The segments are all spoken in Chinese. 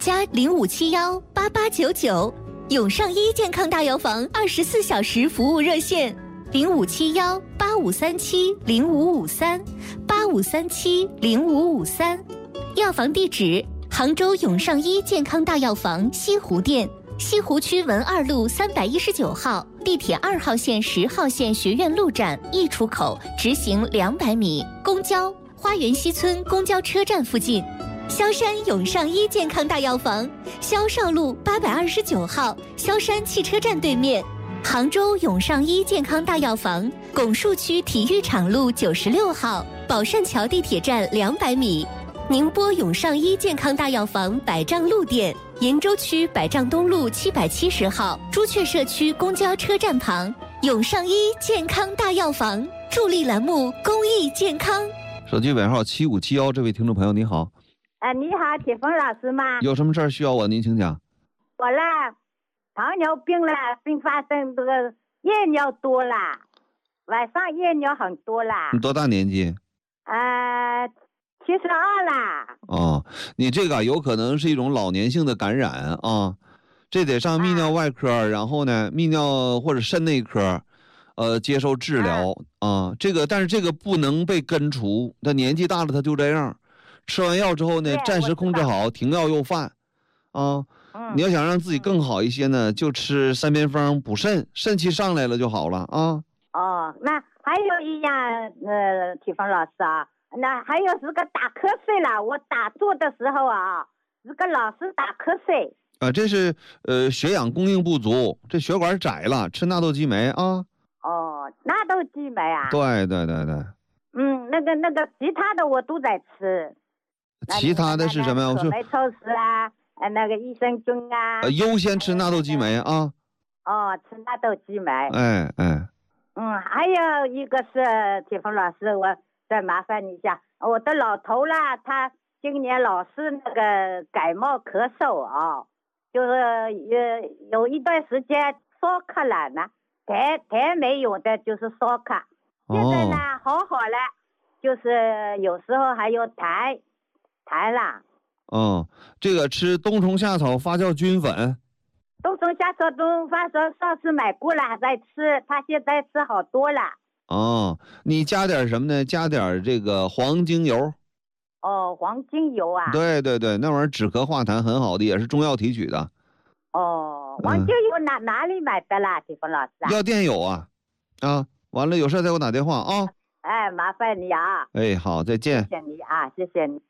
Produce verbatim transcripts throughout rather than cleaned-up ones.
加零五七幺八八九九。永上医健康大药房二十四小时服务热线：零五七幺八五三七零五五三八五三七零五五三。药房地址：杭州永上医健康大药房西湖店，西湖区文二路三百一十九号，地铁二号线、十号线学院路站 E 出口直行两百米，公交花园西村公交车站附近。萧山永上医健康大药房，萧绍路八百二十九号，萧山汽车站对面。杭州永上医健康大药房，拱墅区体育场路九十六号，宝善桥地铁站两百米。宁波永上医健康大药房百丈路店，鄞州区百丈东路七百七十号，朱雀社区公交车站旁。永上医健康大药房助力栏目，公益健康。 手机尾号七五七幺，这位听众朋友你好。 啊，你好，铁峰老师吗？ 有什么事儿需要我？您请讲。 我啦，糖尿病了，并发症这个夜尿多了，晚上夜尿很多啦。 你多大年纪？ 呃，七十二啦。 哦，你这个有可能是一种老年性的感染啊，这得上泌尿外科，啊、然后呢，泌尿或者肾内科，呃，接受治疗 啊, 啊。这个，但是这个不能被根除，他年纪大了他就这样。吃完药之后呢，暂时控制好，停药又犯，啊、嗯，你要想让自己更好一些呢，就吃三边方补肾，肾气上来了就好了啊。 哦，那还有一样，呃，铁峰老师啊，那还有是个打瞌睡了，我打坐的时候啊，是个老是打瞌睡。 啊，这是呃血氧供应不足，这血管窄了，吃纳豆激酶啊。 哦，纳豆激酶啊。 对对对对。 嗯，那个那个其他的我都在吃。 其他的是什么呀？我说可霉臭死啊，呃，那个益生菌啊。 呃，优先吃纳豆激酶啊。 哦，吃纳豆激酶。 哎哎。 嗯，还有一个是铁峰老师，我再麻烦你一下，我的老头啦，他今年老是那个感冒咳嗽啊、哦，就是有有一段时间烧咳了呢，痰痰没有的，就是烧咳。现在呢、哦、好好了，就是有时候还有痰。痰啦， 哦，这个吃冬虫夏草发酵菌粉， 冬虫夏草冬发酵上次买过了，还在吃，他现在吃好多了。 哦，你加点什么呢？加点这个黄精油。 哦，黄精油啊。 对对对，那玩意儿止咳化痰很好的，也是中药提取的。 哦，黄精油哪、嗯、哪里买的啦，铁峰老师啊？ 药店有啊，啊，完了有事再给我打电话啊。 哎，麻烦你啊。 哎，好，再见。 谢谢你啊，谢谢你。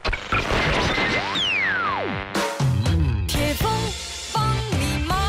铁峰帮你忙。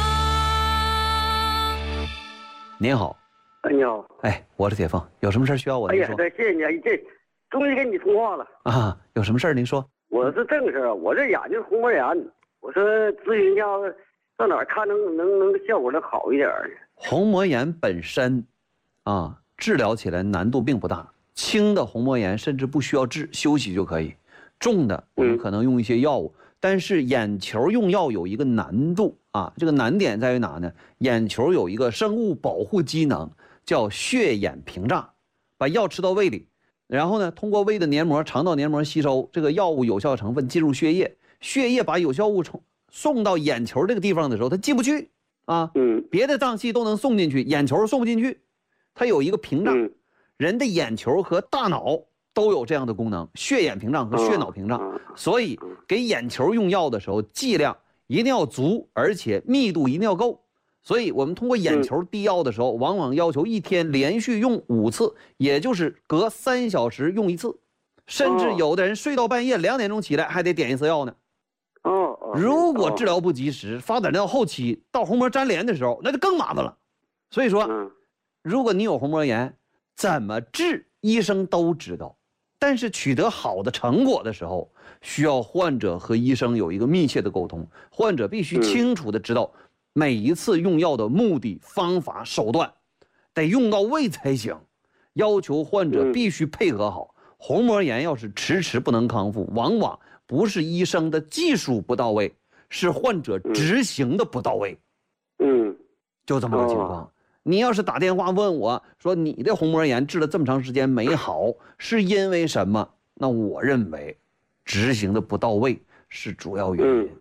您好。 哎，你好。 哎，我是铁峰，有什么事需要我？ 哎呀，对，谢谢你啊，这终于跟你通话了啊！有什么事您说。 我是正事啊，我这眼睛红膜炎，我说咨询一下，上哪儿看能能能效果能好一点？ 红膜炎本身，啊，治疗起来难度并不大，轻的红膜炎甚至不需要治，休息就可以。重的我们可能用一些药物、嗯、但是眼球用药有一个难度啊，这个难点在于哪呢？眼球有一个生物保护机能叫血眼屏障，把药吃到胃里，然后呢通过胃的黏膜肠道黏膜吸收这个药物有效成分进入血液，血液把有效物送到眼球这个地方的时候它进不去啊， 嗯， 别的脏器都能送进去，眼球送不进去，它有一个屏障、嗯、人的眼球和大脑都有这样的功能，血眼屏障和血脑屏障、哦、所以给眼球用药的时候剂量一定要足，而且密度一定要够。所以我们通过眼球滴药的时候、嗯、往往要求一天连续用五次，也就是隔三小时用一次，甚至有的人睡到半夜两点钟起来还得点一次药呢。 哦， 如果治疗不及时，发展到后期到虹膜粘连的时候那就更麻烦了。所以说、嗯、如果你有虹膜炎怎么治医生都知道，但是取得好的成果的时候，需要患者和医生有一个密切的沟通，患者必须清楚的知道每一次用药的目的、方法、手段，得用到位才行。要求患者必须配合好。虹膜炎要是迟迟不能康复，往往不是医生的技术不到位，是患者执行的不到位。 嗯， 就这么个情况。你要是打电话问我说你的虹膜炎治了这么长时间没好，是因为什么？那我认为执行的不到位是主要原因。